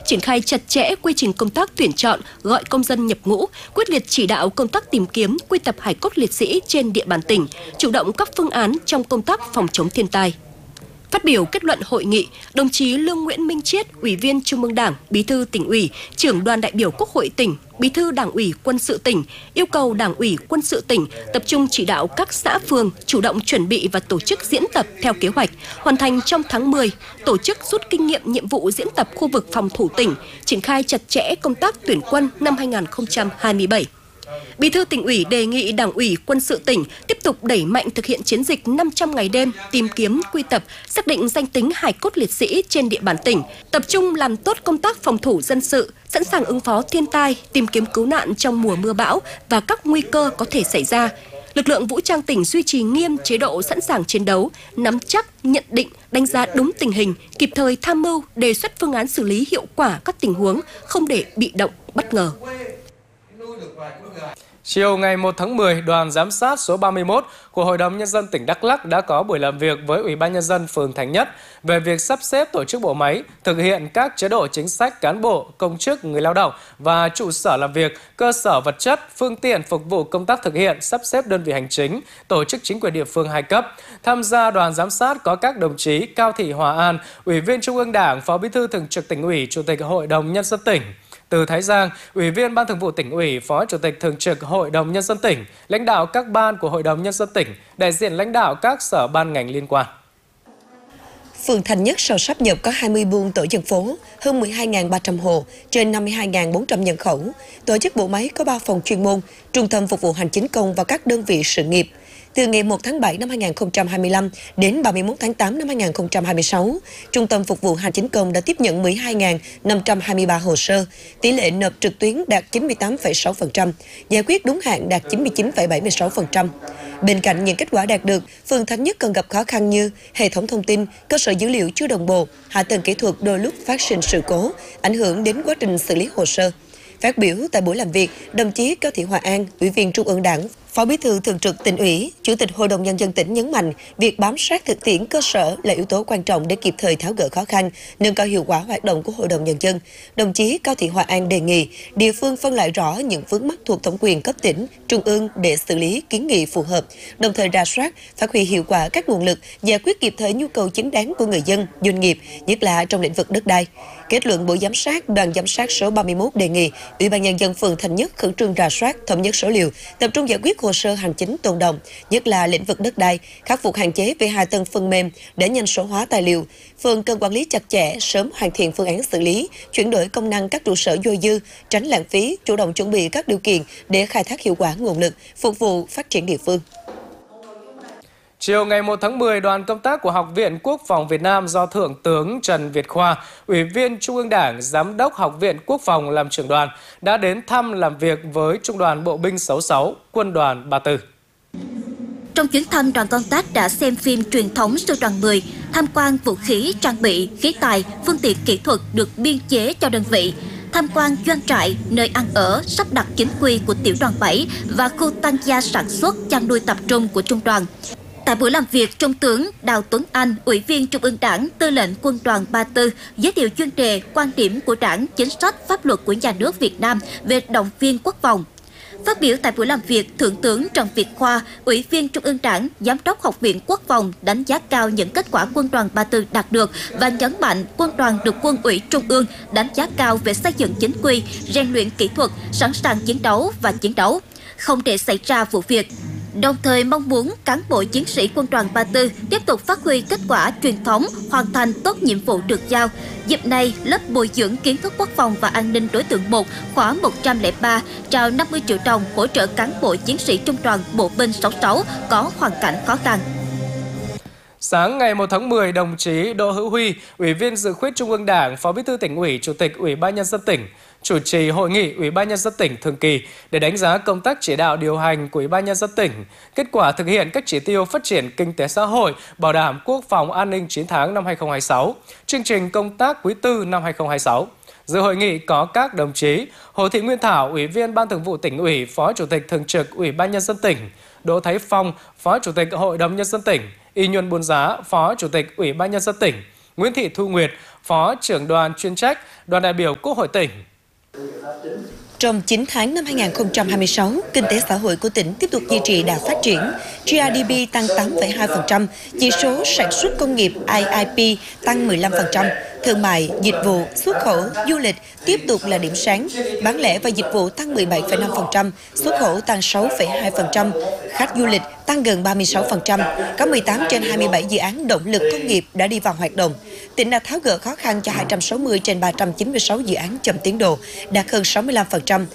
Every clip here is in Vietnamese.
triển khai chặt chẽ quy trình công tác tuyển chọn, gọi công dân nhập ngũ, quyết liệt chỉ đạo công tác tìm kiếm, quy tập hài cốt liệt sĩ trên địa bàn tỉnh, chủ động các phương án trong công tác phòng chống thiên tai. Phát biểu kết luận hội nghị, đồng chí Lương Nguyễn Minh Chiết, Ủy viên Trung ương Đảng, Bí thư Tỉnh ủy, Trưởng đoàn đại biểu Quốc hội tỉnh, Bí thư Đảng ủy Quân sự tỉnh yêu cầu Đảng ủy Quân sự tỉnh tập trung chỉ đạo các xã phường chủ động chuẩn bị và tổ chức diễn tập theo kế hoạch, hoàn thành trong tháng 10, tổ chức rút kinh nghiệm nhiệm vụ diễn tập khu vực phòng thủ tỉnh, triển khai chặt chẽ công tác tuyển quân năm 2027. Bí thư Tỉnh ủy đề nghị Đảng ủy Quân sự tỉnh tiếp tục đẩy mạnh thực hiện chiến dịch 500 ngày đêm tìm kiếm, quy tập, xác định danh tính hài cốt liệt sĩ trên địa bàn tỉnh, tập trung làm tốt công tác phòng thủ dân sự, sẵn sàng ứng phó thiên tai, tìm kiếm cứu nạn trong mùa mưa bão và các nguy cơ có thể xảy ra. Lực lượng vũ trang tỉnh duy trì nghiêm chế độ sẵn sàng chiến đấu, nắm chắc, nhận định, đánh giá đúng tình hình, kịp thời tham mưu, đề xuất phương án xử lý hiệu quả các tình huống, không để bị động, bất ngờ. Chiều ngày 1 tháng 10, đoàn giám sát số 31 của Hội đồng Nhân dân tỉnh Đắk Lắk đã có buổi làm việc với Ủy ban Nhân dân phường Thành Nhất về việc sắp xếp tổ chức bộ máy, thực hiện các chế độ chính sách cán bộ, công chức, người lao động và trụ sở làm việc, cơ sở vật chất, phương tiện phục vụ công tác thực hiện, sắp xếp đơn vị hành chính, tổ chức chính quyền địa phương 2 cấp. Tham gia đoàn giám sát có các đồng chí Cao Thị Hòa An, Ủy viên Trung ương Đảng, Phó Bí thư Thường trực Tỉnh ủy, Chủ tịch Hội đồng Nhân dân tỉnh; Từ Thái Giang, Ủy viên Ban Thường vụ Tỉnh ủy, Phó Chủ tịch Thường trực Hội đồng Nhân dân tỉnh, lãnh đạo các ban của Hội đồng Nhân dân tỉnh, đại diện lãnh đạo các sở ban ngành liên quan. Phường Thành Nhất sau sáp nhập có 20 buôn tổ dân phố, hơn 12.300 hộ, trên 52.400 nhân khẩu. Tổ chức bộ máy có 3 phòng chuyên môn, trung tâm phục vụ hành chính công và các đơn vị sự nghiệp. Từ ngày 1 tháng 7 năm 2025 đến 31 tháng 8 năm 2026, Trung tâm Phục vụ Hành chính công đã tiếp nhận 12.523 hồ sơ, tỷ lệ nộp trực tuyến đạt 98,6%, giải quyết đúng hạn đạt 99,76%. Bên cạnh những kết quả đạt được, phường Thành Nhất còn gặp khó khăn như hệ thống thông tin, cơ sở dữ liệu chưa đồng bộ, hạ tầng kỹ thuật đôi lúc phát sinh sự cố, ảnh hưởng đến quá trình xử lý hồ sơ. Phát biểu tại buổi làm việc, đồng chí Cao Thị Hòa An, Ủy viên Trung ương Đảng, Phó Bí thư Thường trực Tỉnh ủy, Chủ tịch Hội đồng Nhân dân tỉnh nhấn mạnh, việc bám sát thực tiễn cơ sở là yếu tố quan trọng để kịp thời tháo gỡ khó khăn, nâng cao hiệu quả hoạt động của Hội đồng Nhân dân. Đồng chí Cao Thị Hòa An đề nghị địa phương phân loại rõ những vướng mắc thuộc thẩm quyền cấp tỉnh, trung ương để xử lý kiến nghị phù hợp, đồng thời rà soát, phát huy hiệu quả các nguồn lực, giải quyết kịp thời nhu cầu chính đáng của người dân, doanh nghiệp, nhất là trong lĩnh vực đất đai. Kết luận buổi giám sát, đoàn giám sát số 31 đề nghị Ủy ban Nhân dân phường Thành Nhất khẩn trương rà soát, thống nhất số liệu, tập trung giải quyết hồ sơ hành chính tồn đọng, nhất là lĩnh vực đất đai, khắc phục hạn chế về hạ tầng phần mềm để nhanh số hóa tài liệu. Phường cần quản lý chặt chẽ, sớm hoàn thiện phương án xử lý, chuyển đổi công năng các trụ sở dôi dư, tránh lãng phí, chủ động chuẩn bị các điều kiện để khai thác hiệu quả nguồn lực, phục vụ phát triển địa phương. Chiều ngày 1 tháng 10, đoàn công tác của Học viện Quốc phòng Việt Nam do Thượng tướng Trần Việt Khoa, Ủy viên Trung ương Đảng, Giám đốc Học viện Quốc phòng làm trưởng đoàn, đã đến thăm làm việc với Trung đoàn Bộ binh 66, Quân đoàn 34. Trong chuyến thăm, đoàn công tác đã xem phim truyền thống Sư đoàn 10, tham quan vũ khí, trang bị, khí tài, phương tiện kỹ thuật được biên chế cho đơn vị, tham quan doanh trại, nơi ăn ở, sắp đặt chính quy của tiểu đoàn 7 và khu tăng gia sản xuất, chăn nuôi tập trung của trung đoàn. Tại buổi làm việc, Trung tướng Đào Tuấn Anh, Ủy viên Trung ương Đảng, Tư lệnh Quân đoàn 34, giới thiệu chuyên đề, quan điểm của Đảng, chính sách, pháp luật của nhà nước Việt Nam về động viên quốc phòng. Phát biểu tại buổi làm việc, Thượng tướng Trần Việt Khoa, Ủy viên Trung ương Đảng, Giám đốc Học viện Quốc phòng đánh giá cao những kết quả Quân đoàn 34 đạt được và nhấn mạnh quân đoàn được Quân ủy Trung ương đánh giá cao về xây dựng chính quy, rèn luyện kỹ thuật, sẵn sàng chiến đấu và chiến đấu, không để xảy ra vụ việc. Đồng thời mong muốn cán bộ chiến sĩ Quân đoàn 34 tiếp tục phát huy kết quả truyền thống, hoàn thành tốt nhiệm vụ được giao. Dịp này, lớp bồi dưỡng kiến thức quốc phòng và an ninh đối tượng 1 khóa 103 trao 50 triệu đồng hỗ trợ cán bộ chiến sĩ Trung đoàn Bộ binh 66 có hoàn cảnh khó khăn. Sáng ngày 1 tháng 10, đồng chí Đỗ Hữu Huy, Ủy viên Dự khuyết Trung ương Đảng, Phó Bí thư Tỉnh ủy, Chủ tịch Ủy ban Nhân dân tỉnh, chủ trì hội nghị Ủy ban Nhân dân tỉnh thường kỳ để đánh giá công tác chỉ đạo điều hành của Ủy ban Nhân dân tỉnh, kết quả thực hiện các chỉ tiêu phát triển kinh tế xã hội, bảo đảm quốc phòng an ninh 9 tháng năm 2026, chương trình công tác quý tư năm 2026. Dự hội nghị có các đồng chí Hồ Thị Nguyên Thảo, Ủy viên Ban Thường vụ Tỉnh ủy, Phó Chủ tịch Thường trực Ủy ban Nhân dân tỉnh, Đỗ Thái Phong, Phó Chủ tịch Hội đồng Nhân dân tỉnh, Y Nhuần Bôn Giá, Phó Chủ tịch Ủy ban Nhân dân tỉnh, Nguyễn Thị Thu Nguyệt, Phó trưởng đoàn chuyên trách, đoàn đại biểu Quốc hội tỉnh. Trong 9 tháng năm 2026, kinh tế xã hội của tỉnh tiếp tục duy trì đà phát triển. GRDP tăng 8,2%, chỉ số sản xuất công nghiệp IIP tăng 15%, thương mại, dịch vụ, xuất khẩu, du lịch tiếp tục là điểm sáng. Bán lẻ và dịch vụ tăng 17,5%, xuất khẩu tăng 6,2%, khách du lịch tăng gần 36%. Có 18 trên 27 dự án động lực công nghiệp đã đi vào hoạt động. Tỉnh đã tháo gỡ khó khăn cho 260 trên 396 dự án chậm tiến độ, đạt hơn 65%.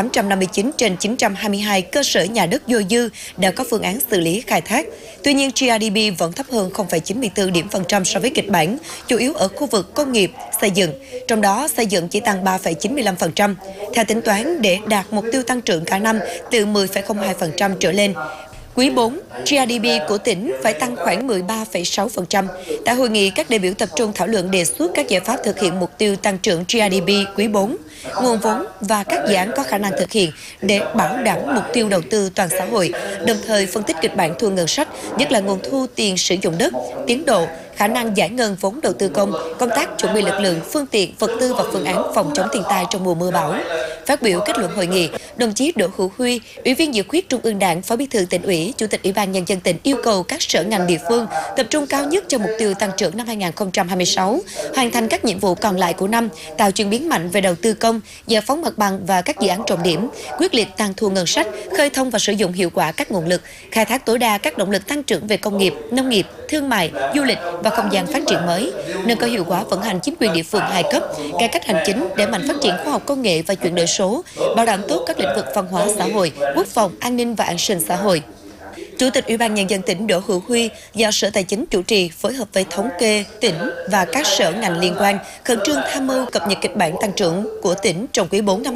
859 trên 922 cơ sở nhà đất dôi dư đã có phương án xử lý khai thác. Tuy nhiên, GRDP vẫn thấp hơn 0,94 điểm phần trăm so với kịch bản, chủ yếu ở khu vực công nghiệp, xây dựng. Trong đó, xây dựng chỉ tăng 3,95%. Theo tính toán, để đạt mục tiêu tăng trưởng cả năm từ 10,02% trở lên, Quý 4, GRDP của tỉnh phải tăng khoảng 13,6%. Tại hội nghị, các đại biểu tập trung thảo luận đề xuất các giải pháp thực hiện mục tiêu tăng trưởng GRDP quý 4, nguồn vốn và các dự án có khả năng thực hiện để bảo đảm mục tiêu đầu tư toàn xã hội, đồng thời phân tích kịch bản thu ngân sách, nhất là nguồn thu tiền sử dụng đất, tiến độ, khả năng giải ngân vốn đầu tư công, công tác chuẩn bị lực lượng, phương tiện, vật tư và phương án phòng chống thiên tai trong mùa mưa bão. Phát biểu kết luận hội nghị, đồng chí Đỗ Hữu Huy, Ủy viên Dự khuyết Trung ương Đảng, Phó Bí thư Tỉnh ủy, Chủ tịch Ủy ban Nhân dân tỉnh yêu cầu các sở ngành địa phương tập trung cao nhất cho mục tiêu tăng trưởng năm 2026, hoàn thành các nhiệm vụ còn lại của năm, tạo chuyển biến mạnh về đầu tư công, giải phóng mặt bằng và các dự án trọng điểm, quyết liệt tăng thu ngân sách, khơi thông và sử dụng hiệu quả các nguồn lực, khai thác tối đa các động lực tăng trưởng về công nghiệp, nông nghiệp, thương mại, du lịch và không gian phát triển mới, nâng cao hiệu quả vận hành chính quyền địa phương hai cấp, cải cách hành chính, đẩy mạnh phát triển khoa học công nghệ và chuyển đổi số, bảo đảm tốt các lĩnh vực văn hóa xã hội, quốc phòng, an ninh và an sinh xã hội. Chủ tịch Ủy ban Nhân dân tỉnh Đỗ Hữu Huy giao Sở Tài chính chủ trì phối hợp với thống kê tỉnh và các sở ngành liên quan khẩn trương tham mưu cập nhật kịch bản tăng trưởng của tỉnh trong quý 4 năm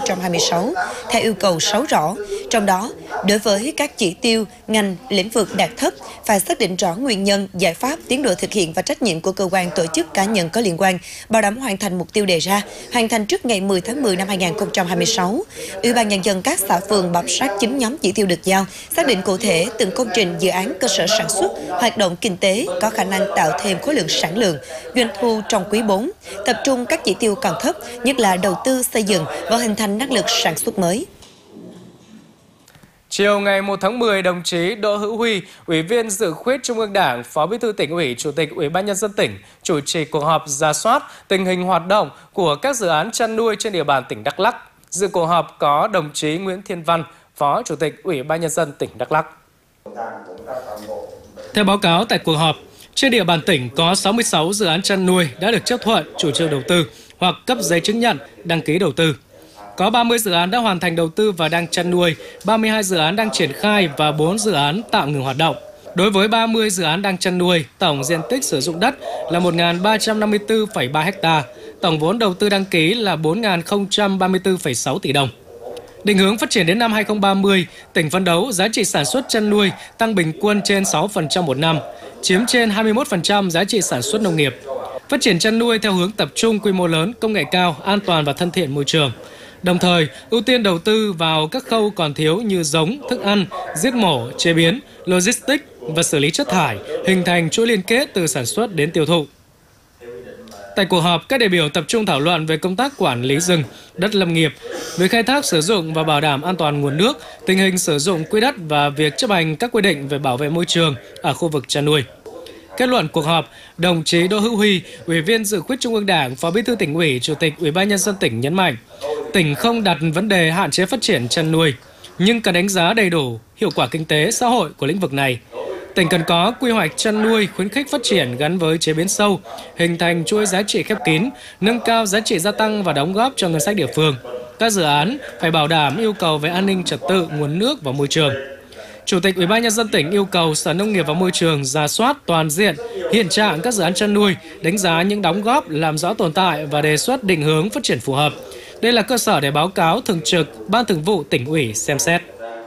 2026 theo yêu cầu 6 rõ. Trong đó, đối với các chỉ tiêu, ngành, lĩnh vực đạt thấp, phải xác định rõ nguyên nhân, giải pháp, tiến độ thực hiện và trách nhiệm của cơ quan, tổ chức, cá nhân có liên quan, bảo đảm hoàn thành mục tiêu đề ra, hoàn thành trước ngày 10 tháng 10 năm 2026. Ủy ban Nhân dân các xã phường bám sát 9 nhóm chỉ tiêu được giao, xác định cụ thể từng công trình, dự án, cơ sở sản xuất, hoạt động kinh tế có khả năng tạo thêm khối lượng sản lượng, doanh thu trong quý 4, tập trung các chỉ tiêu còn thấp, nhất là đầu tư xây dựng và hình thành năng lực sản xuất mới. Chiều ngày 1 tháng 10, đồng chí Đỗ Hữu Huy, Ủy viên Dự khuyết Trung ương Đảng, Phó Bí thư Tỉnh ủy, Chủ tịch Ủy ban Nhân dân tỉnh, chủ trì cuộc họp rà soát tình hình hoạt động của các dự án chăn nuôi trên địa bàn tỉnh Đắk Lắk. Dự cuộc họp có đồng chí Nguyễn Thiên Văn, Phó Chủ tịch Ủy ban Nhân dân tỉnh Đắk Lắk. Theo báo cáo tại cuộc họp, trên địa bàn tỉnh có 66 dự án chăn nuôi đã được chấp thuận chủ trương đầu tư hoặc cấp giấy chứng nhận đăng ký đầu tư. Có 30 dự án đã hoàn thành đầu tư và đang chăn nuôi, 32 dự án đang triển khai và 4 dự án tạm ngừng hoạt động. Đối với 30 dự án đang chăn nuôi, tổng diện tích sử dụng đất là 1.354,3 ha, tổng vốn đầu tư đăng ký là 4.034,6 tỷ đồng. Định hướng phát triển đến năm 2030, tỉnh phấn đấu giá trị sản xuất chăn nuôi tăng bình quân trên 6% một năm, chiếm trên 21% giá trị sản xuất nông nghiệp. Phát triển chăn nuôi theo hướng tập trung quy mô lớn, công nghệ cao, an toàn và thân thiện môi trường. Đồng thời, ưu tiên đầu tư vào các khâu còn thiếu như giống, thức ăn, giết mổ, chế biến, logistics và xử lý chất thải, hình thành chuỗi liên kết từ sản xuất đến tiêu thụ. Tại cuộc họp, các đại biểu tập trung thảo luận về công tác quản lý rừng, đất lâm nghiệp, về khai thác sử dụng và bảo đảm an toàn nguồn nước, tình hình sử dụng quỹ đất và việc chấp hành các quy định về bảo vệ môi trường ở khu vực chăn nuôi. Kết luận cuộc họp, đồng chí Đỗ Hữu Huy, Ủy viên Dự khuyết Trung ương Đảng, Phó Bí thư Tỉnh ủy, Chủ tịch Ủy ban Nhân dân tỉnh nhấn mạnh, tỉnh không đặt vấn đề hạn chế phát triển chăn nuôi, nhưng cần đánh giá đầy đủ hiệu quả kinh tế, xã hội của lĩnh vực này. Tỉnh cần có quy hoạch chăn nuôi khuyến khích phát triển gắn với chế biến sâu, hình thành chuỗi giá trị khép kín, nâng cao giá trị gia tăng và đóng góp cho ngân sách địa phương. Các dự án phải bảo đảm yêu cầu về an ninh trật tự, nguồn nước và môi trường. Chủ tịch Ủy ban Nhân dân tỉnh yêu cầu Sở Nông nghiệp và Môi trường rà soát toàn diện hiện trạng các dự án chăn nuôi, đánh giá những đóng góp, làm rõ tồn tại và đề xuất định hướng phát triển phù hợp. Đây là cơ sở để báo cáo thường trực Ban Thường vụ Tỉnh ủy xem xét.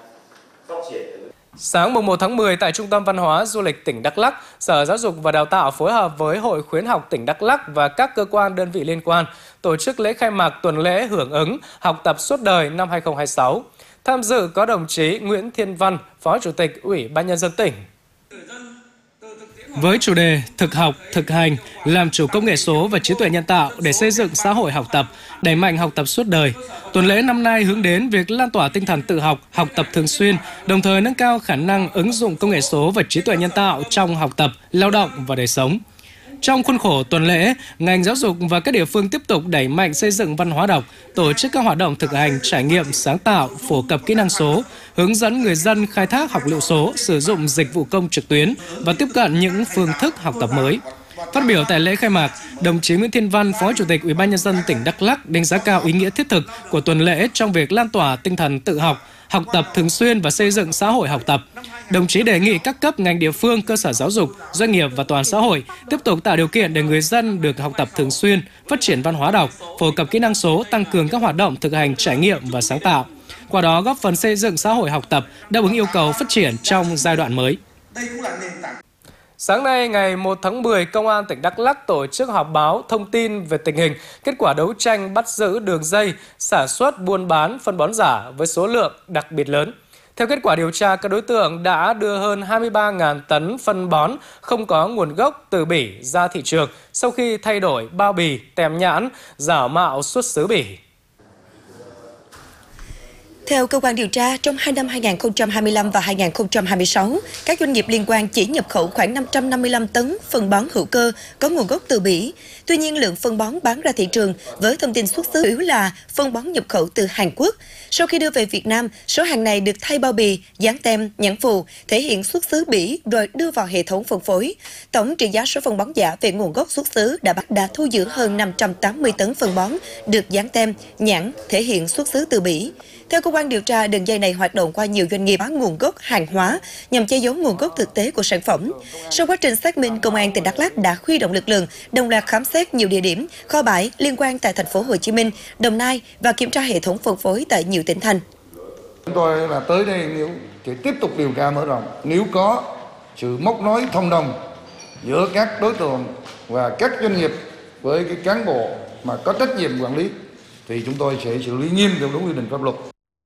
Sáng mùng 1 tháng 10 tại Trung tâm Văn hóa Du lịch tỉnh Đắk Lắk, Sở Giáo dục và Đào tạo phối hợp với Hội Khuyến học tỉnh Đắk Lắk và các cơ quan đơn vị liên quan tổ chức lễ khai mạc tuần lễ hưởng ứng học tập suốt đời năm 2026. Tham dự có đồng chí Nguyễn Thiên Văn, Phó Chủ tịch Ủy ban Nhân dân tỉnh. với chủ đề thực học, thực hành, làm chủ công nghệ số và trí tuệ nhân tạo để xây dựng xã hội học tập, đẩy mạnh học tập suốt đời. Tuần lễ năm nay hướng đến việc lan tỏa tinh thần tự học, học tập thường xuyên, đồng thời nâng cao khả năng ứng dụng công nghệ số và trí tuệ nhân tạo trong học tập, lao động và đời sống. Trong khuôn khổ tuần lễ, ngành giáo dục và các địa phương tiếp tục đẩy mạnh xây dựng văn hóa đọc, tổ chức các hoạt động thực hành, trải nghiệm, sáng tạo, phổ cập kỹ năng số, hướng dẫn người dân khai thác học liệu số, sử dụng dịch vụ công trực tuyến và tiếp cận những phương thức học tập mới. Phát biểu tại lễ khai mạc, đồng chí Nguyễn Thiên Văn, Phó Chủ tịch Ủy ban Nhân dân tỉnh Đắk Lắk đánh giá cao ý nghĩa thiết thực của tuần lễ trong việc lan tỏa tinh thần tự học, học tập thường xuyên và xây dựng xã hội học tập. Đồng chí đề nghị các cấp ngành địa phương, cơ sở giáo dục, doanh nghiệp và toàn xã hội tiếp tục tạo điều kiện để người dân được học tập thường xuyên, phát triển văn hóa đọc, phổ cập kỹ năng số, tăng cường các hoạt động thực hành trải nghiệm và sáng tạo. Qua đó góp phần xây dựng xã hội học tập đáp ứng yêu cầu phát triển trong giai đoạn mới. Sáng nay, ngày 1 tháng 10, Công an tỉnh Đắk Lắk tổ chức họp báo thông tin về tình hình, kết quả đấu tranh bắt giữ đường dây sản xuất buôn bán phân bón giả với số lượng đặc biệt lớn. Theo kết quả điều tra, các đối tượng đã đưa hơn 23.000 tấn phân bón không có nguồn gốc từ Bỉ ra thị trường sau khi thay đổi bao bì, tem nhãn, giả mạo xuất xứ Bỉ. Theo cơ quan điều tra, trong 2 năm 2025 và 2026, các doanh nghiệp liên quan chỉ nhập khẩu khoảng 555 tấn phân bón hữu cơ có nguồn gốc từ Bỉ. Tuy nhiên, lượng phân bón bán ra thị trường với thông tin xuất xứ chủ yếu là phân bón nhập khẩu từ Hàn Quốc. Sau khi đưa về Việt Nam, số hàng này được thay bao bì, dán tem, nhãn phụ, thể hiện xuất xứ Bỉ rồi đưa vào hệ thống phân phối. Tổng trị giá số phân bón giả về nguồn gốc xuất xứ đã thu giữ hơn 580 tấn phân bón được dán tem, nhãn, thể hiện xuất xứ từ Bỉ. Theo cơ quan điều tra, đường dây này hoạt động qua nhiều doanh nghiệp bán nguồn gốc hàng hóa nhằm che giấu nguồn gốc thực tế của sản phẩm. Sau quá trình xác minh, Công an tỉnh Đắk Lắk đã huy động lực lượng đồng loạt khám xét nhiều địa điểm, kho bãi liên quan tại thành phố Hồ Chí Minh, Đồng Nai và kiểm tra hệ thống phân phối tại nhiều tỉnh thành. Chúng tôi là tới đây nếu chỉ tiếp tục điều tra mở rộng, nếu có sự móc nối thông đồng giữa các đối tượng và các doanh nghiệp với cái cán bộ mà có trách nhiệm quản lý thì chúng tôi sẽ xử lý nghiêm theo đúng quy định pháp luật.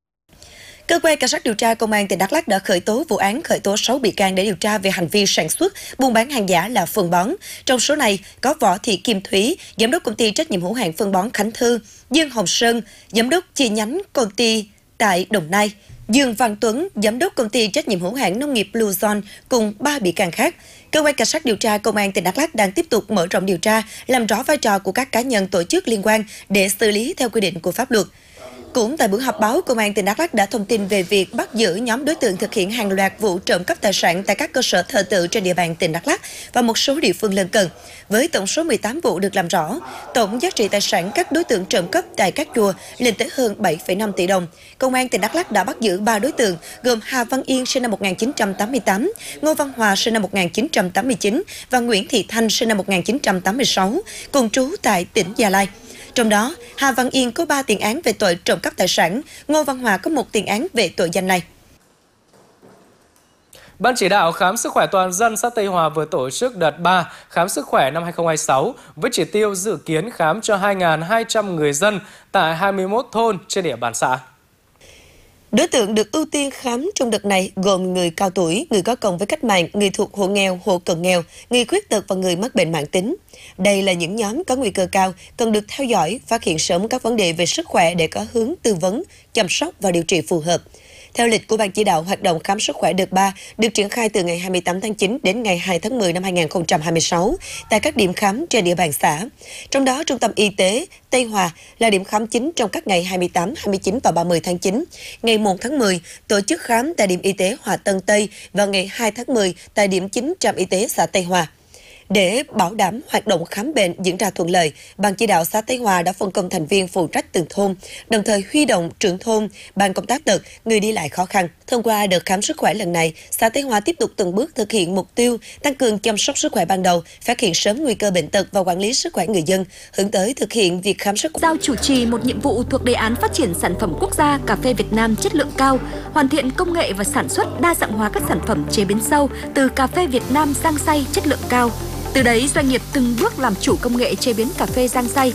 Cơ quan Cảnh sát điều tra Công an tỉnh Đắk Lắk đã khởi tố vụ án khởi tố 6 bị can để điều tra về hành vi sản xuất, buôn bán hàng giả là phân bón. Trong số này có Võ Thị Kim Thúy, giám đốc công ty trách nhiệm hữu hạn phân bón Khánh Thư, Dương Hồng Sơn, giám đốc chi nhánh công ty tại Đồng Nai, Dương Văn Tuấn, giám đốc công ty trách nhiệm hữu hạn nông nghiệp Blue Zone cùng 3 bị can khác. Cơ quan Cảnh sát điều tra Công an tỉnh Đắk Lắk đang tiếp tục mở rộng điều tra, làm rõ vai trò của các cá nhân tổ chức liên quan để xử lý theo quy định của pháp luật. Cũng tại buổi họp báo, Công an tỉnh Đắk Lắk đã thông tin về việc bắt giữ nhóm đối tượng thực hiện hàng loạt vụ trộm cắp tài sản tại các cơ sở thờ tự trên địa bàn tỉnh Đắk Lắk và một số địa phương lân cận. Với tổng số 18 vụ được làm rõ, tổng giá trị tài sản các đối tượng trộm cắp tại các chùa lên tới hơn 7,5 tỷ đồng. Công an tỉnh Đắk Lắk đã bắt giữ 3 đối tượng gồm Hà Văn Yên sinh năm 1988, Ngô Văn Hòa sinh năm 1989 và Nguyễn Thị Thanh sinh năm 1986, cùng trú tại tỉnh Gia Lai. Trong đó, Hà Văn Yên có 3 tiền án về tội trộm cắp tài sản, Ngô Văn Hòa có 1 tiền án về tội danh này. Ban chỉ đạo khám sức khỏe toàn dân xã Tây Hòa vừa tổ chức đợt 3 khám sức khỏe năm 2026 với chỉ tiêu dự kiến khám cho 2.200 người dân tại 21 thôn trên địa bàn xã. Đối tượng được ưu tiên khám trong đợt này gồm người cao tuổi, người có công với cách mạng, người thuộc hộ nghèo, hộ cận nghèo, người khuyết tật và người mắc bệnh mãn tính. Đây là những nhóm có nguy cơ cao, cần được theo dõi, phát hiện sớm các vấn đề về sức khỏe để có hướng tư vấn, chăm sóc và điều trị phù hợp. Theo lịch của Ban chỉ đạo, hoạt động khám sức khỏe đợt 3 được triển khai từ ngày 28 tháng 9 đến ngày 2 tháng 10 năm 2026 tại các điểm khám trên địa bàn xã. Trong đó, Trung tâm Y tế Tây Hòa là điểm khám chính trong các ngày 28, 29 và 30 tháng 9. Ngày 1 tháng 10, tổ chức khám tại điểm y tế Hòa Tân Tây và ngày 2 tháng 10 tại điểm chính trạm y tế xã Tây Hòa. Để bảo đảm hoạt động khám bệnh diễn ra thuận lợi, Ban chỉ đạo xã Tây Hòa đã phân công thành viên phụ trách từng thôn, đồng thời huy động trưởng thôn, ban công tác tật, người đi lại khó khăn. Thông qua đợt khám sức khỏe lần này, xã Tây Hòa tiếp tục từng bước thực hiện mục tiêu tăng cường chăm sóc sức khỏe ban đầu, phát hiện sớm nguy cơ bệnh tật và quản lý sức khỏe người dân, hướng tới thực hiện việc khám sức khỏe. Giao chủ trì một nhiệm vụ thuộc đề án phát triển sản phẩm quốc gia cà phê Việt Nam chất lượng cao, hoàn thiện công nghệ và sản xuất đa dạng hóa các sản phẩm chế biến sâu từ cà phê Việt Nam rang xay chất lượng cao. Từ đấy, doanh nghiệp từng bước làm chủ công nghệ chế biến cà phê rang xay,